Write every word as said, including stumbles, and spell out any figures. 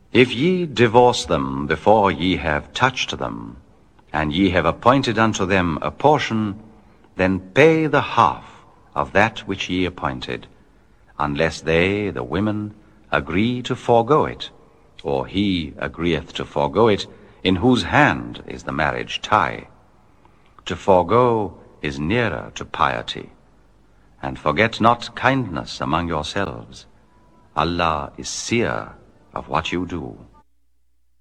If ye divorce them before ye have touched them, and ye have appointed unto them a portion, then pay the half of that which ye appointed, unless they, the women, agree to forego it, or he agreeth to forego it, in whose hand is the marriage tie. To forego is nearer to piety. And forget not kindness among yourselves. Allah is seer of what you do.